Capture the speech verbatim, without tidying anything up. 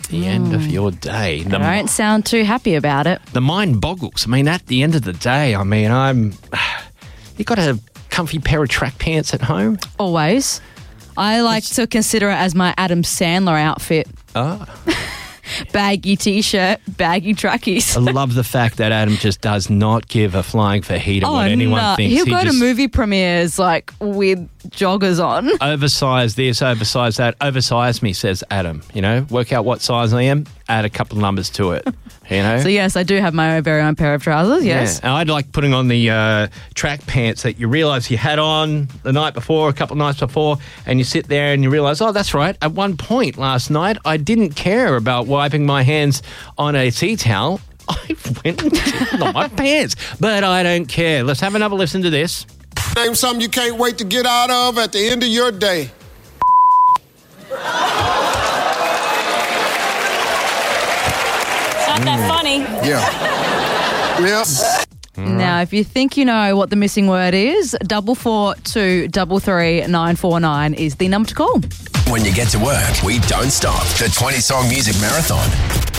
the mm. end of your day. The I don't sound too happy about it. The mind boggles. I mean, at the end of the day, I mean, I'm... You got a comfy pair of track pants at home? Always. I like it's... to consider it as my Adam Sandler outfit. Oh. Baggy T-shirt, baggy trackies. I love the fact that Adam just does not give a flying fajita oh, what anyone no. thinks. He'll he go just... to movie premieres like with joggers on. Oversize this, oversize that. Oversize me, says Adam. You know, work out what size I am, add a couple of numbers to it. You know? So, yes, I do have my own very own pair of trousers, yes. Yeah. And I'd like putting on the uh, track pants that you realise you had on the night before, a couple of nights before, and you sit there and you realise, oh, that's right, at one point last night, I didn't care about wiping my hands on a tea towel. I went and did on my pants. But I don't care. Let's have another listen to this. Name something you can't wait to get out of at the end of your day. Not that funny. Yeah. Yeah. Now, if you think you know what the missing word is, double four two double three nine four nine is the number to call. When you get to work, we don't stop. The twenty song music marathon.